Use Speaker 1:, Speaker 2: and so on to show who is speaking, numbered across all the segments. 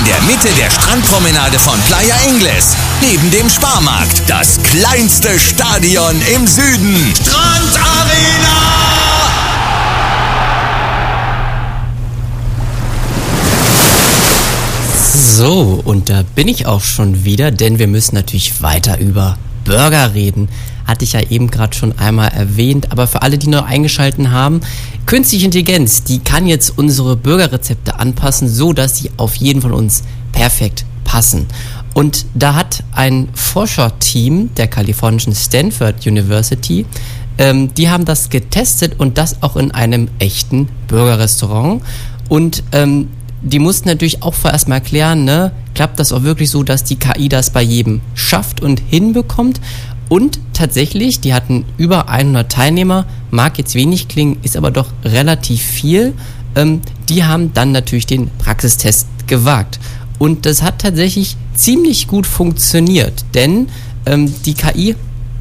Speaker 1: In der Mitte der Strandpromenade von Playa Ingles, neben dem Sparmarkt, das kleinste Stadion im Süden. Strandarena!
Speaker 2: So, und da bin ich auch schon wieder, denn wir müssen natürlich weiter über Burger reden. Hatte ich ja eben gerade schon einmal erwähnt, aber für alle, die neu eingeschaltet haben, künstliche Intelligenz, die kann jetzt unsere Burgerrezepte anpassen, so dass sie auf jeden von uns perfekt passen. Und da hat ein Forscherteam der kalifornischen Stanford University, die haben das getestet und das auch in einem echten Burgerrestaurant. Und die mussten natürlich auch vorerst mal erklären, ne, klappt das auch wirklich so, dass die KI das bei jedem schafft und hinbekommt? Und tatsächlich, die hatten über 100 Teilnehmer, mag jetzt wenig klingen, ist aber doch relativ viel. Die haben dann natürlich den Praxistest gewagt. Und das hat tatsächlich ziemlich gut funktioniert, denn die KI...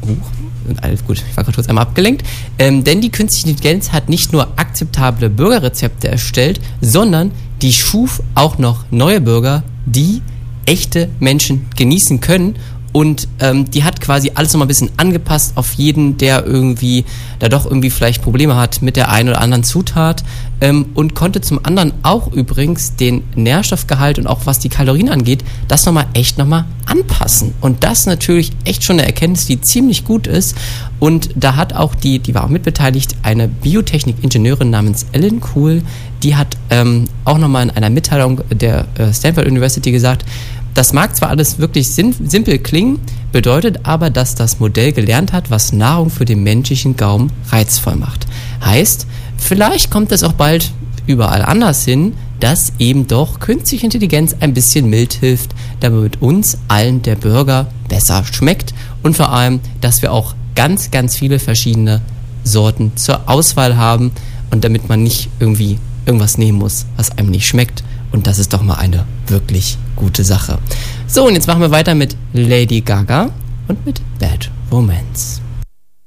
Speaker 2: Alles gut, ich war gerade kurz einmal abgelenkt. Denn die künstliche Intelligenz hat nicht nur akzeptable Burgerrezepte erstellt, sondern die schuf auch noch neue Burger, die echte Menschen genießen können. Und die hat quasi alles nochmal ein bisschen angepasst auf jeden, der irgendwie da doch irgendwie vielleicht Probleme hat mit der einen oder anderen Zutat, und konnte zum anderen auch übrigens den Nährstoffgehalt und auch was die Kalorien angeht, das nochmal anpassen. Und das natürlich echt schon eine Erkenntnis, die ziemlich gut ist. Und da hat auch die war auch mitbeteiligt, eine Biotechnik-Ingenieurin namens Ellen Kuhl, die hat auch nochmal in einer Mitteilung der Stanford University gesagt, das mag zwar alles wirklich simpel klingen, bedeutet aber, dass das Modell gelernt hat, was Nahrung für den menschlichen Gaumen reizvoll macht. Heißt, vielleicht kommt es auch bald überall anders hin, dass eben doch künstliche Intelligenz ein bisschen mithilft, damit uns allen der Burger besser schmeckt und vor allem, dass wir auch ganz, ganz viele verschiedene Sorten zur Auswahl haben und damit man nicht irgendwie irgendwas nehmen muss, was einem nicht schmeckt. Und das ist doch mal eine wirklich gute Sache. So, und jetzt machen wir weiter mit Lady Gaga und mit Bad Romance.